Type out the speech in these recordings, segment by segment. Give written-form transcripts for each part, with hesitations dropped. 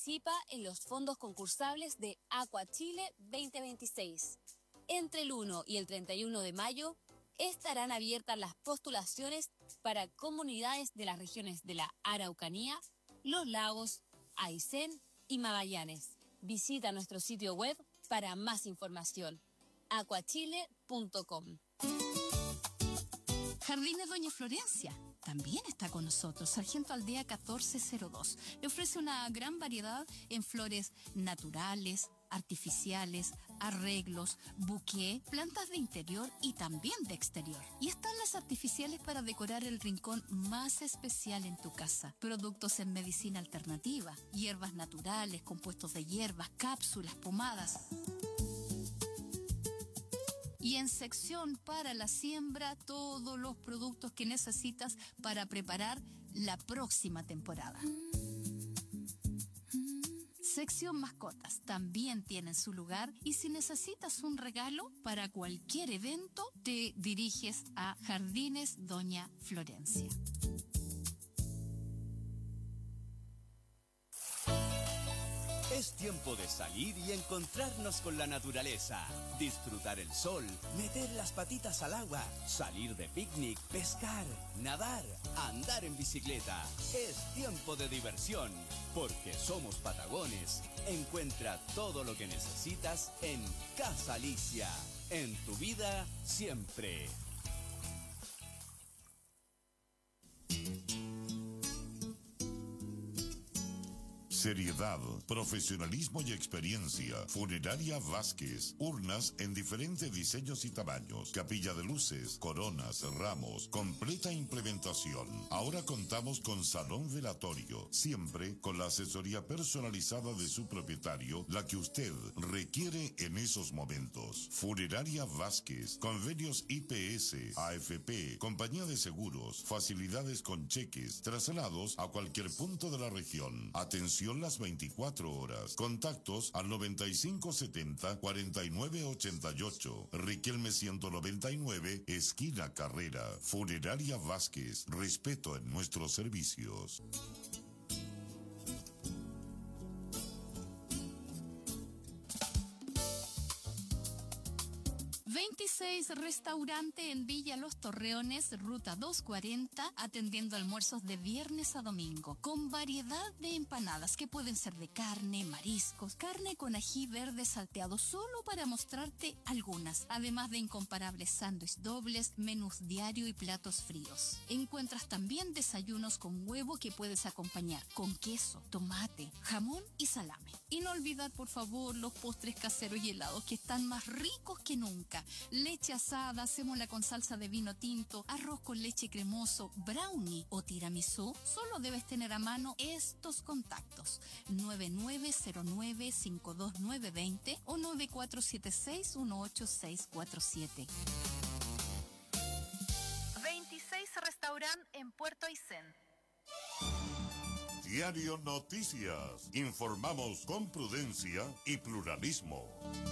Participa en los fondos concursables de Aqua Chile 2026. Entre el 1 y el 31 de mayo estarán abiertas las postulaciones para comunidades de las regiones de la Araucanía, Los Lagos, Aysén y Magallanes. Visita nuestro sitio web para más información. aquachile.com. Jardines Doña Florencia también está con nosotros. Sargento Aldea 1402. Le ofrece una gran variedad en flores naturales, artificiales, arreglos, buqué, plantas de interior y también de exterior. Y están las artificiales para decorar el rincón más especial en tu casa. Productos en medicina alternativa, hierbas naturales, compuestos de hierbas, cápsulas, pomadas. Y en sección para la siembra, todos los productos que necesitas para preparar la próxima temporada. Sección mascotas también tienen su lugar y si necesitas un regalo para cualquier evento, te diriges a Jardines Doña Florencia. Es tiempo de salir y encontrarnos con la naturaleza, disfrutar el sol, meter las patitas al agua, salir de picnic, pescar, nadar, andar en bicicleta. Es tiempo de diversión, porque somos patagones. Encuentra todo lo que necesitas en Casa Alicia. En tu vida, siempre. Seriedad, profesionalismo y experiencia. Funeraria Vázquez. Urnas en diferentes diseños y tamaños. Capilla de luces, coronas, ramos. Completa implementación. Ahora contamos con salón velatorio. Siempre con la asesoría personalizada de su propietario, la que usted requiere en esos momentos. Funeraria Vázquez. Convenios IPS, AFP, compañía de seguros, facilidades con cheques, traslados a cualquier punto de la región. Atención las 24 horas. Contactos al 9570-4988. Riquelme 199, esquina Carrera. Funeraria Vázquez. Respeto en nuestros servicios. 26 Restaurante en Villa Los Torreones, ruta 240, atendiendo almuerzos de viernes a domingo, con variedad de empanadas que pueden ser de carne, mariscos, carne con ají verde salteado, solo para mostrarte algunas, además de incomparables sándwiches dobles, menús diario y platos fríos. Encuentras también desayunos con huevo que puedes acompañar con queso, tomate, jamón y salame. Y no olvidar, por favor, los postres caseros y helados que están más ricos que nunca. Leche asada, sémola con salsa de vino tinto, arroz con leche cremoso, brownie o tiramisú. Solo debes tener a mano estos contactos: 9909-52920 o 9476-18647. 26 Restaurant en Puerto Aysén. Diario Noticias. Informamos con prudencia y pluralismo.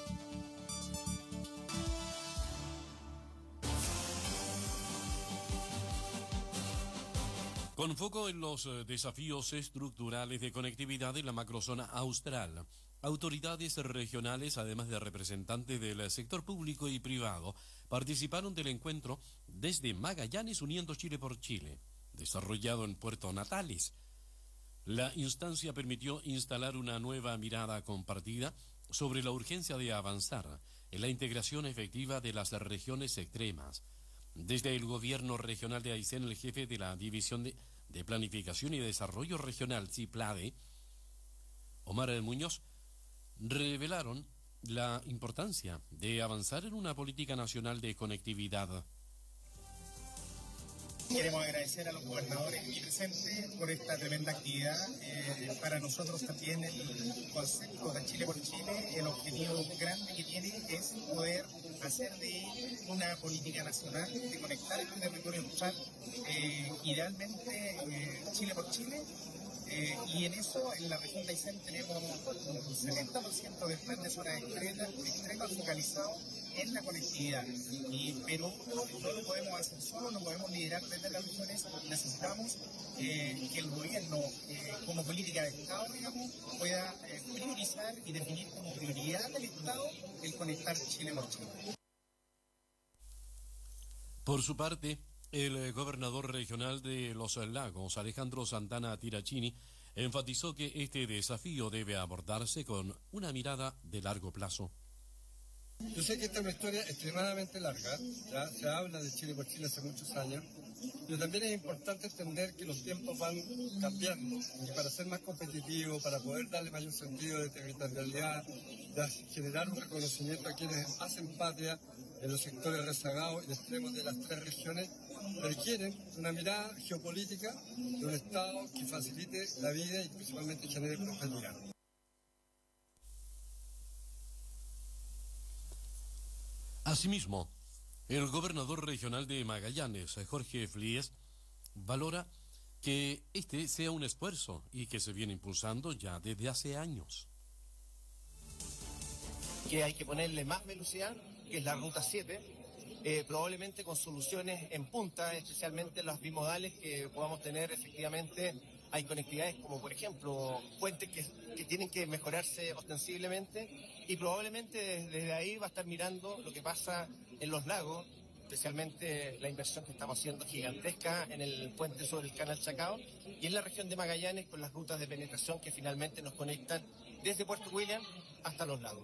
Con foco en los desafíos estructurales de conectividad en la macrozona austral, autoridades regionales, además de representantes del sector público y privado, participaron del encuentro Desde Magallanes Uniendo Chile por Chile, desarrollado en Puerto Natales. La instancia permitió instalar una nueva mirada compartida sobre la urgencia de avanzar en la integración efectiva de las regiones extremas. Desde el gobierno regional de Aysén, el jefe de la División de Planificación y Desarrollo Regional, CIPLADE, Omar Muñoz, revelaron la importancia de avanzar en una política nacional de conectividad. Queremos agradecer a los gobernadores aquí presentes por esta tremenda actividad. Para nosotros también el concepto de Chile por Chile, el objetivo grande que tiene es poder hacer de una política nacional de conectar el territorio austral. Idealmente Chile por Chile Y en eso, en la región de Aysén tenemos un 70% del plan de zonas extremas focalizado en la conectividad. Pero no lo podemos hacer solo, no podemos liderar desde las regiones, necesitamos que el gobierno, como política de Estado, digamos, pueda priorizar y definir como prioridad del Estado el conectar Chile por Chile. Por su parte, el gobernador regional de Los Lagos, Alejandro Santana Tirachini, enfatizó que este desafío debe abordarse con una mirada de largo plazo. Yo sé que esta es una historia extremadamente larga, ya se habla de Chile por Chile hace muchos años, pero también es importante entender que los tiempos van cambiando y para ser más competitivo, para poder darle mayor sentido de territorialidad, de generar un reconocimiento a quienes hacen patria en los sectores rezagados y extremos de las tres regiones, requieren una mirada geopolítica de un Estado que facilite la vida y principalmente genere prosperidad. Asimismo, el gobernador regional de Magallanes, Jorge Flies, valora que este sea un esfuerzo y que se viene impulsando ya desde hace años. Que hay que ponerle más velocidad, que es la ruta 7, probablemente con soluciones en punta, especialmente las bimodales que podamos tener. Efectivamente hay conectividades como por ejemplo puentes que tienen que mejorarse ostensiblemente, y probablemente desde ahí va a estar mirando lo que pasa en los lagos, especialmente la inversión que estamos haciendo gigantesca en el puente sobre el canal Chacao, y en la región de Magallanes con las rutas de penetración que finalmente nos conectan desde Puerto William hasta los lagos.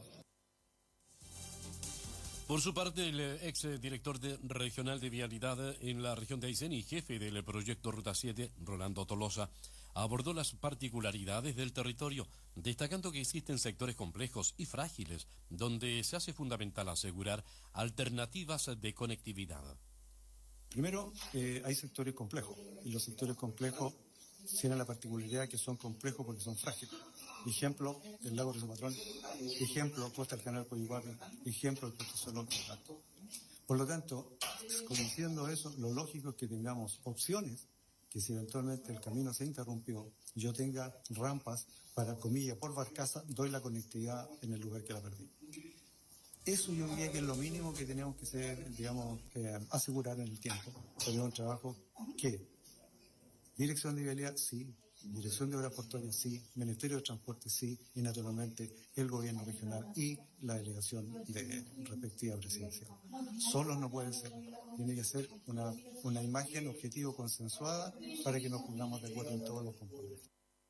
Por su parte, el ex director regional de Vialidad en la región de Aysén y jefe del proyecto Ruta 7, Rolando Tolosa, abordó las particularidades del territorio, destacando que existen sectores complejos y frágiles, donde se hace fundamental asegurar alternativas de conectividad. Primero, hay sectores complejos, y los sectores complejos tienen la particularidad que son complejos porque son frágiles. Ejemplo, el lago de su patrón, ejemplo, Costa del Canal Coyihuape, ejemplo, el puerto Solón. Por lo tanto, conociendo eso, lo lógico es que tengamos opciones que si eventualmente el camino se interrumpió, yo tenga rampas para, comillas, por barcaza, doy la conectividad en el lugar que la perdí. Eso yo diría que es lo mínimo que tenemos que ser, digamos, asegurar en el tiempo. Sería un trabajo que, dirección de vialidad, sí, Dirección de Obras Portuarias, sí, Ministerio de Transporte, sí, y naturalmente el gobierno regional y la delegación de respectiva presidencial. Solos no pueden ser, tiene que ser una imagen objetivo consensuada para que nos pongamos de acuerdo en todos los componentes.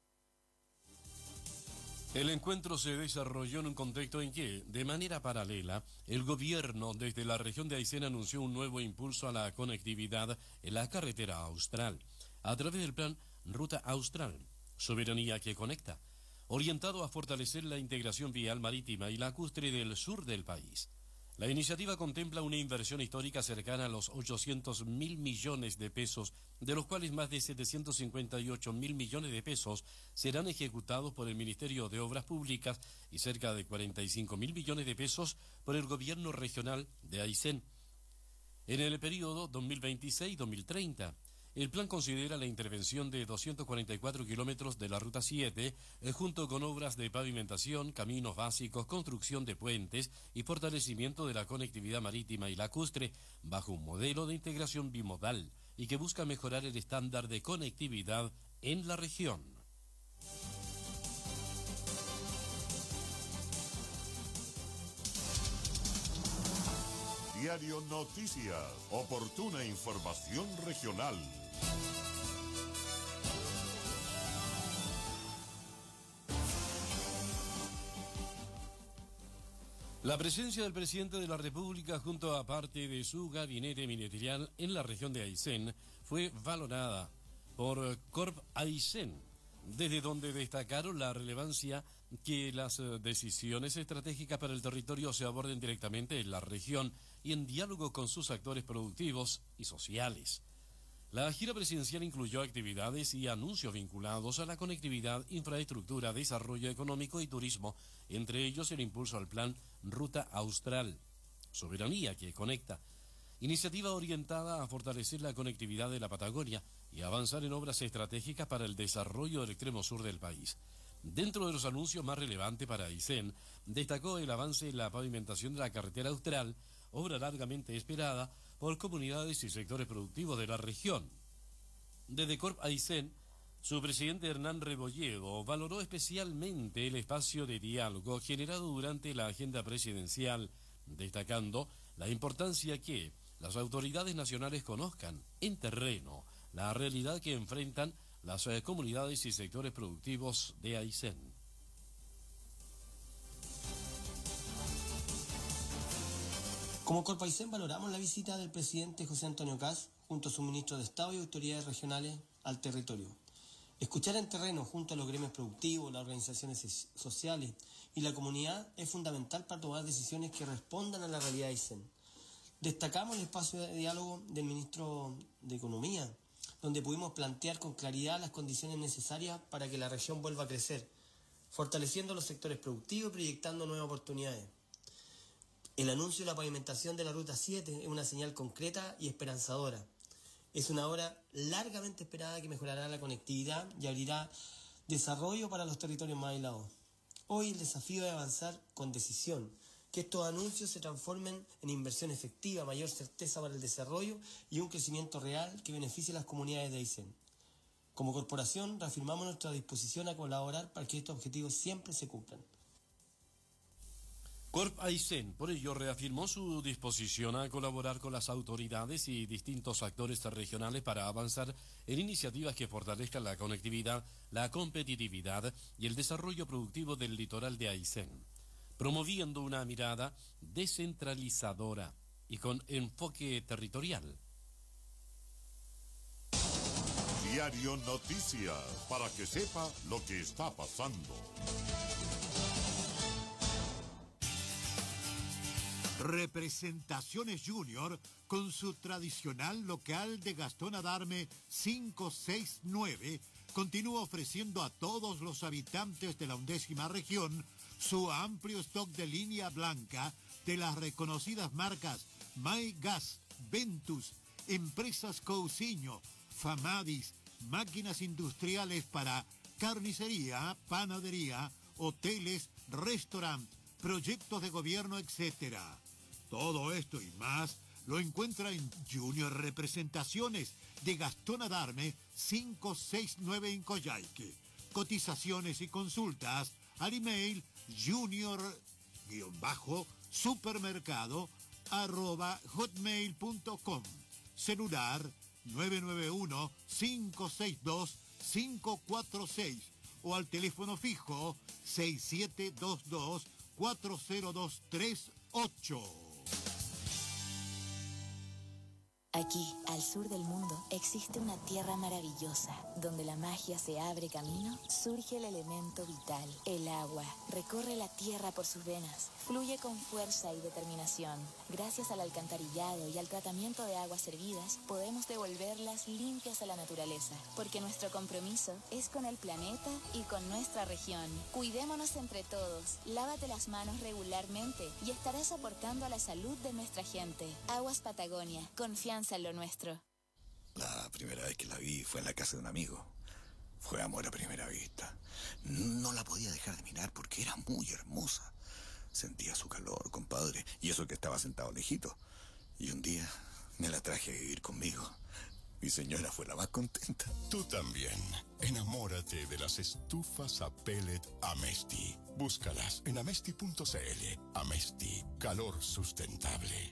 El encuentro se desarrolló en un contexto en que, de manera paralela, el gobierno desde la región de Aysén anunció un nuevo impulso a la conectividad en la carretera austral, a través del plan Ruta Austral, Soberanía que Conecta, orientado a fortalecer la integración vial marítima y lacustre del sur del país. La iniciativa contempla una inversión histórica cercana a los 800.000 millones de pesos, de los cuales más de 758.000 millones de pesos serán ejecutados por el Ministerio de Obras Públicas y cerca de 45.000 millones de pesos por el gobierno regional de Aysén. En el periodo 2026-2030, el plan considera la intervención de 244 kilómetros de la Ruta 7, junto con obras de pavimentación, caminos básicos, construcción de puentes y fortalecimiento de la conectividad marítima y lacustre, bajo un modelo de integración bimodal y que busca mejorar el estándar de conectividad en la región. Diario Noticias, oportuna información regional. La presencia del presidente de la República junto a parte de su gabinete ministerial en la región de Aysén fue valorada por Corp Aysén, desde donde destacaron la relevancia que las decisiones estratégicas para el territorio se aborden directamente en la región y en diálogo con sus actores productivos y sociales. La gira presidencial incluyó actividades y anuncios vinculados a la conectividad, infraestructura, desarrollo económico y turismo, entre ellos el impulso al plan Ruta Austral, Soberanía que Conecta, iniciativa orientada a fortalecer la conectividad de la Patagonia y avanzar en obras estratégicas para el desarrollo del extremo sur del país. Dentro de los anuncios más relevantes para Aysén, destacó el avance en la pavimentación de la carretera austral, obra largamente esperada por comunidades y sectores productivos de la región. Desde Corp Aysén, su presidente Hernán Rebolledo valoró especialmente el espacio de diálogo generado durante la agenda presidencial, destacando la importancia que las autoridades nacionales conozcan en terreno la realidad que enfrentan las comunidades y sectores productivos de Aysén. Como Corp Aysén valoramos la visita del presidente José Antonio Kast junto a su ministro de Estado y autoridades regionales al territorio. Escuchar en terreno junto a los gremios productivos, las organizaciones sociales y la comunidad es fundamental para tomar decisiones que respondan a la realidad de Aysén. Destacamos el espacio de diálogo del ministro de Economía, donde pudimos plantear con claridad las condiciones necesarias para que la región vuelva a crecer, fortaleciendo los sectores productivos y proyectando nuevas oportunidades. El anuncio de la pavimentación de la Ruta 7 es una señal concreta y esperanzadora. Es una obra largamente esperada que mejorará la conectividad y abrirá desarrollo para los territorios más aislados. Hoy el desafío es avanzar con decisión, que estos anuncios se transformen en inversión efectiva, mayor certeza para el desarrollo y un crecimiento real que beneficie a las comunidades de Aysén. Como corporación, reafirmamos nuestra disposición a colaborar para que estos objetivos siempre se cumplan. Corp Aysén, por ello, reafirmó su disposición a colaborar con las autoridades y distintos actores regionales para avanzar en iniciativas que fortalezcan la conectividad, la competitividad y el desarrollo productivo del litoral de Aysén, promoviendo una mirada descentralizadora y con enfoque territorial. Diario Noticias, para que sepa lo que está pasando. Representaciones Junior con su tradicional local de Gastón Adarme 569 continúa ofreciendo a todos los habitantes de la 11ª región su amplio stock de línea blanca de las reconocidas marcas MyGas, Ventus, Empresas Cousiño, Famadis, máquinas industriales para carnicería, panadería, hoteles, restaurantes, proyectos de gobierno, etc. Todo esto y más lo encuentra en Junior Representaciones de Gastón Adarme 569 en Coyhaique. Cotizaciones y consultas al email junior-supermercado@hotmail.com. Celular 991-562-546 o al teléfono fijo 6722-40238. Aquí, al sur del mundo, existe una tierra maravillosa, donde la magia se abre camino, surge el elemento vital, el agua. Recorre la tierra por sus venas, fluye con fuerza y determinación. Gracias al alcantarillado y al tratamiento de aguas servidas, podemos devolverlas limpias a la naturaleza, porque nuestro compromiso es con el planeta y con nuestra región. Cuidémonos entre todos, lávate las manos regularmente y estarás aportando a la salud de nuestra gente. Aguas Patagonia, confianza en lo nuestro. La primera vez que la vi fue en la casa de un amigo. Fue amor a primera vista. No la podía dejar de mirar porque era muy hermosa. Sentía su calor, compadre, y eso que estaba sentado lejito. Y un día me la traje a vivir conmigo. Mi señora fue la más contenta. Tú también. Enamórate de las estufas a pellet Amesti. Búscalas en amesti.cl. Amesti, calor sustentable.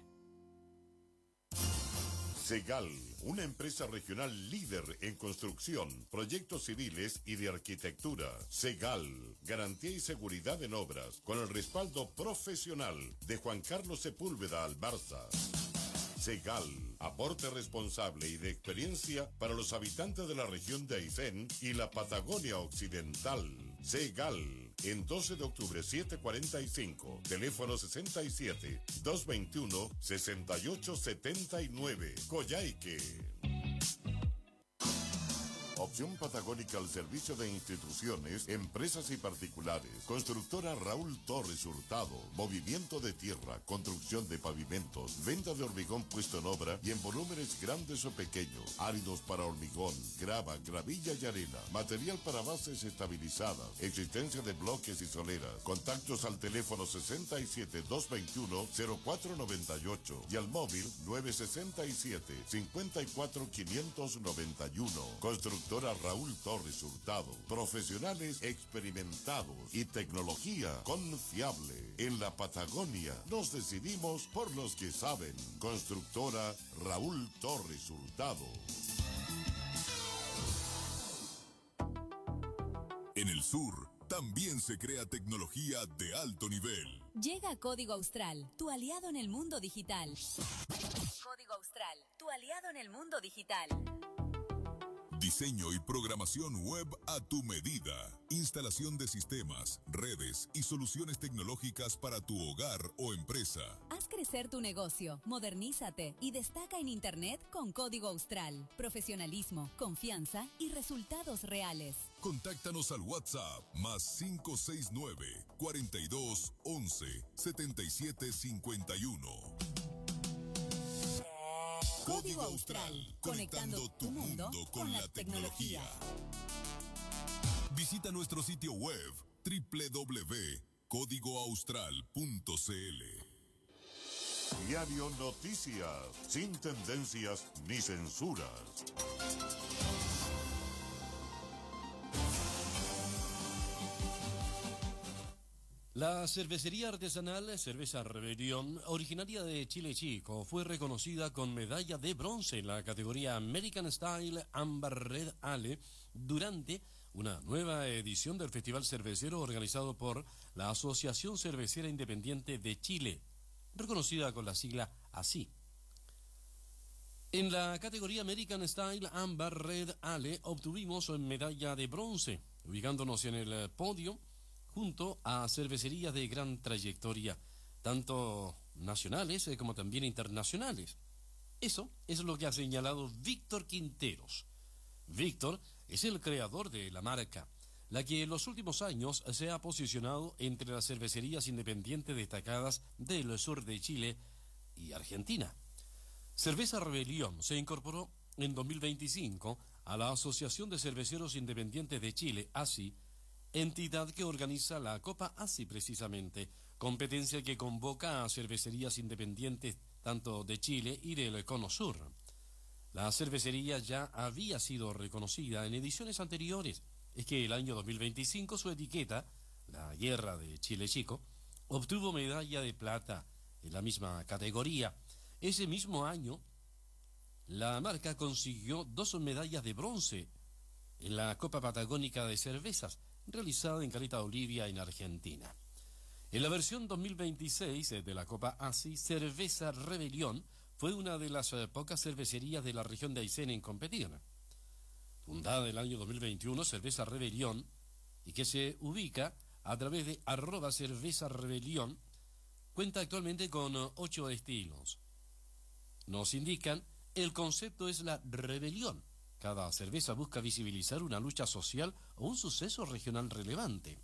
Segal, una empresa regional líder en construcción, proyectos civiles y de arquitectura. Segal, garantía y seguridad en obras, con el respaldo profesional de Juan Carlos Sepúlveda Albarza. Segal, aporte responsable y de experiencia para los habitantes de la región de Aysén y la Patagonia Occidental. Segal, en 12 de octubre 745, teléfono 67-221-6879, Coyhaique. Construcción patagónica al servicio de instituciones, empresas y particulares. Constructora Raúl Torres Hurtado. Movimiento de tierra, construcción de pavimentos, venta de hormigón puesto en obra y en volúmenes grandes o pequeños. Áridos para hormigón, grava, gravilla y arena. Material para bases estabilizadas. Existencia de bloques y soleras. Contactos al teléfono 67-221-0498 y al móvil 967-54-591. Constructora Raúl Torres Hurtado. Profesionales experimentados y tecnología confiable. En la Patagonia nos decidimos por los que saben. Constructora Raúl Torres Hurtado. En el sur, también se crea tecnología de alto nivel. Llega Código Austral, tu aliado en el mundo digital. Código Austral, tu aliado en el mundo digital. Diseño y programación web a tu medida. Instalación de sistemas, redes y soluciones tecnológicas para tu hogar o empresa. Haz crecer tu negocio, modernízate y destaca en Internet con Código Austral. Profesionalismo, confianza y resultados reales. Contáctanos al WhatsApp +569 42 11 77 51. Código Austral, conectando tu mundo con la tecnología. Visita nuestro sitio web www.códigoaustral.cl. Diario Noticias, sin tendencias ni censuras. La cervecería artesanal Cerveza Rebelión, originaria de Chile Chico, fue reconocida con medalla de bronce en la categoría American Style Amber Red Ale durante una nueva edición del Festival Cervecero organizado por la Asociación Cervecera Independiente de Chile, reconocida con la sigla ASI. En la categoría American Style Amber Red Ale obtuvimos medalla de bronce, ubicándonos en el podio junto a cervecerías de gran trayectoria, tanto nacionales como también internacionales. Eso es lo que ha señalado Víctor Quinteros. Víctor es el creador de la marca, la que en los últimos años se ha posicionado entre las cervecerías independientes destacadas del sur de Chile y Argentina. Cerveza Rebelión se incorporó en 2025 a la Asociación de Cerveceros Independientes de Chile, ASI, entidad que organiza la Copa ASI precisamente, competencia que convoca a cervecerías independientes tanto de Chile y del Cono Sur. La cervecería ya había sido reconocida en ediciones anteriores. Es que el año 2025 su etiqueta, la Guerra de Chile Chico, obtuvo medalla de plata en la misma categoría. Ese mismo año, la marca consiguió 2 medallas de bronce en la Copa Patagónica de Cervezas, realizada en Caleta Olivia, en Argentina. En la versión 2026 de la Copa ASI, Cerveza Rebelión fue una de las pocas cervecerías de la región de Aysén en competir. Fundada en el año 2021, Cerveza Rebelión, y que se ubica a través de @Cerveza Rebelión, cuenta actualmente con 8 estilos. Nos indican, el concepto es la rebelión. Cada cerveza busca visibilizar una lucha social o un suceso regional relevante.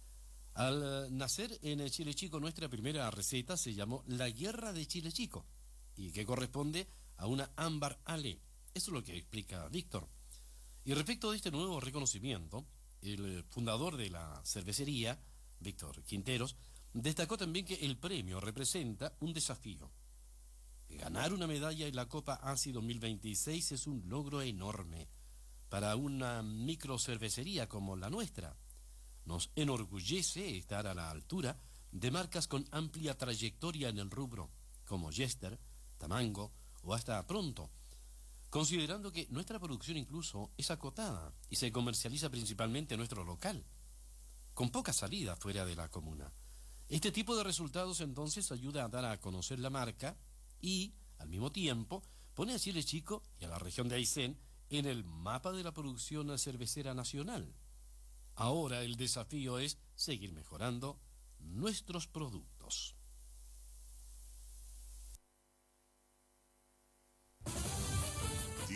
Al nacer en Chile Chico, nuestra primera receta se llamó la Guerra de Chile Chico, y que corresponde a una Amber Ale. Eso es lo que explica Víctor. Y respecto de este nuevo reconocimiento, el fundador de la cervecería, Víctor Quinteros, destacó también que el premio representa un desafío. Ganar una medalla en la Copa ASI 2026 es un logro enorme para una microcervecería como la nuestra. Nos enorgullece estar a la altura de marcas con amplia trayectoria en el rubro, como Jester, Tamango o hasta Pronto, considerando que nuestra producción incluso es acotada y se comercializa principalmente en nuestro local, con poca salida fuera de la comuna. Este tipo de resultados entonces ayuda a dar a conocer la marca y, al mismo tiempo, pone a Chile Chico y a la región de Aysén en el mapa de la producción cervecera nacional. Ahora el desafío es seguir mejorando nuestros productos.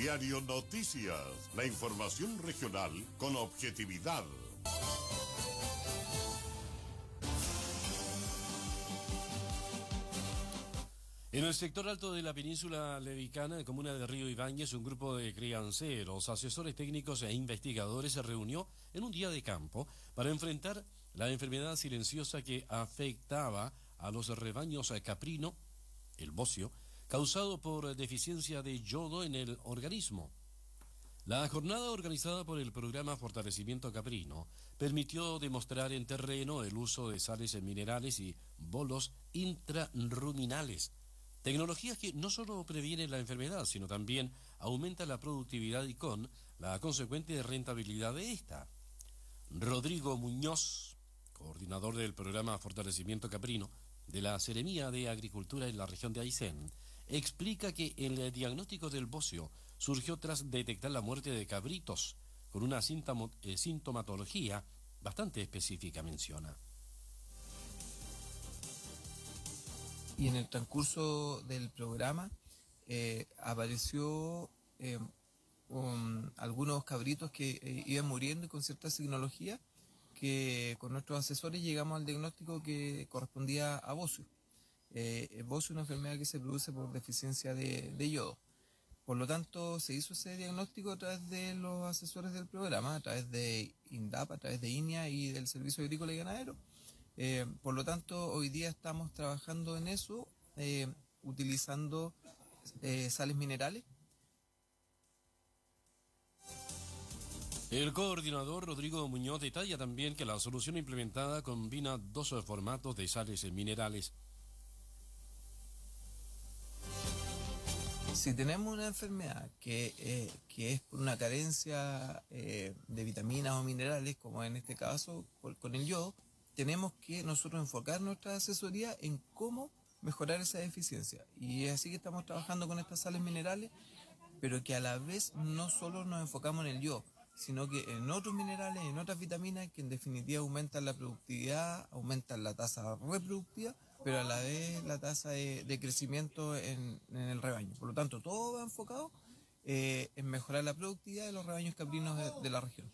Diario Noticias, la información regional con objetividad. En el sector alto de la península levicana, comuna de Río Ibáñez, un grupo de crianceros, asesores técnicos e investigadores se reunió en un día de campo para enfrentar la enfermedad silenciosa que afectaba a los rebaños caprino, el bocio, causado por deficiencia de yodo en el organismo. La jornada organizada por el programa Fortalecimiento Caprino permitió demostrar en terreno el uso de sales minerales y bolos intrarruminales, tecnologías que no solo previenen la enfermedad, sino también aumentan la productividad y con la consecuente rentabilidad de esta. Rodrigo Muñoz, coordinador del programa Fortalecimiento Caprino de la Seremía de Agricultura en la región de Aysén, explica que el diagnóstico del bocio surgió tras detectar la muerte de cabritos con una sintomatología bastante específica, menciona. Y en el transcurso del programa apareció algunos cabritos que iban muriendo con cierta tecnología que con nuestros asesores llegamos al diagnóstico que correspondía a bocio. El bocio es una enfermedad que se produce por deficiencia de yodo. Por lo tanto, se hizo ese diagnóstico a través de los asesores del programa, a través de INDAP, a través de INIA y del Servicio Agrícola y Ganadero. Por lo tanto, hoy día estamos trabajando en eso, utilizando sales minerales. El coordinador Rodrigo Muñoz detalla también que la solución implementada combina dos formatos de sales minerales. Si tenemos una enfermedad que es por una carencia de vitaminas o minerales, como en este caso con el yodo, tenemos que nosotros enfocar nuestra asesoría en cómo mejorar esa deficiencia. Y es así que estamos trabajando con estas sales minerales, pero que a la vez no solo nos enfocamos en el yodo, sino que en otros minerales, en otras vitaminas que en definitiva aumentan la productividad, aumentan la tasa reproductiva, pero a la vez la tasa de crecimiento en el rebaño. Por lo tanto, todo va enfocado en mejorar la productividad de los rebaños caprinos de la región.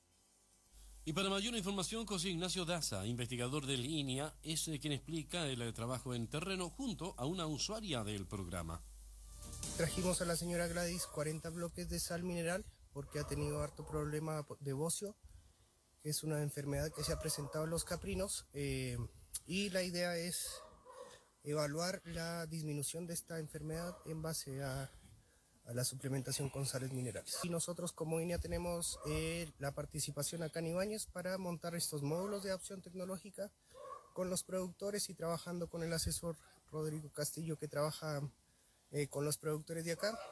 Y para mayor información, José Ignacio Daza, investigador del INIA, es quien explica el trabajo en terreno junto a una usuaria del programa. Trajimos a la señora Gladys 40 bloques de sal mineral porque ha tenido harto problema de bocio, que es una enfermedad que se ha presentado en los caprinos, y la idea es evaluar la disminución de esta enfermedad en base a la suplementación con sales minerales. Y nosotros como INIA tenemos la participación acá en Ibáñez para montar estos módulos de adopción tecnológica con los productores y trabajando con el asesor Rodrigo Castillo, que trabaja con los productores de acá.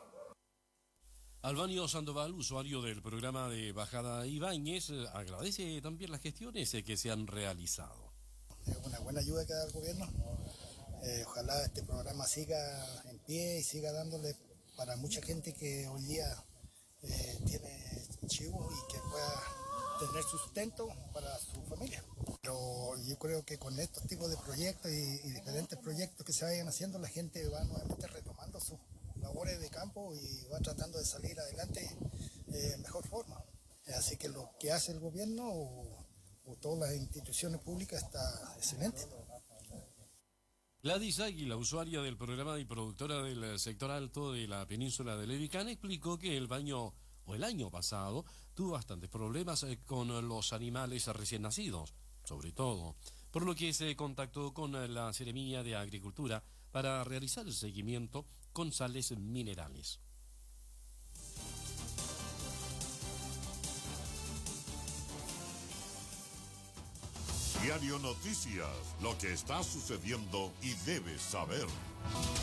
Albano Sandoval, usuario del programa de Bajada Ibáñez, agradece también las gestiones que se han realizado. Es una buena ayuda que da el gobierno. Ojalá este programa siga en pie y siga dándole para mucha gente que hoy día tiene chivo y que pueda tener sustento para su familia. Pero yo creo que con estos tipos de proyectos y diferentes proyectos que se vayan haciendo, la gente va nuevamente retomando sus labores de campo y va tratando de salir adelante de mejor forma. Así que lo que hace el gobierno o todas las instituciones públicas está excelente. Gladys Águila, usuaria del programa y productora del sector alto de la península de Levicán, explicó que el año pasado tuvo bastantes problemas con los animales recién nacidos, sobre todo, por lo que se contactó con la Seremía de Agricultura para realizar el seguimiento con sales minerales. Diario Noticias, lo que está sucediendo y debes saber.